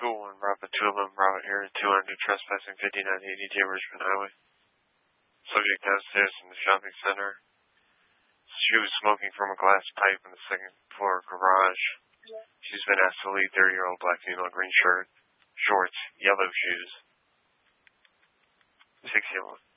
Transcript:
201 Bravo 211 Bravo Area 200 trespassing 5980 Richmond Highway. Subject downstairs in the shopping center. She was smoking from a glass pipe in the second floor garage. She's been asked to leave. 30-year-old black female, green shirt, shorts, yellow shoes. 601.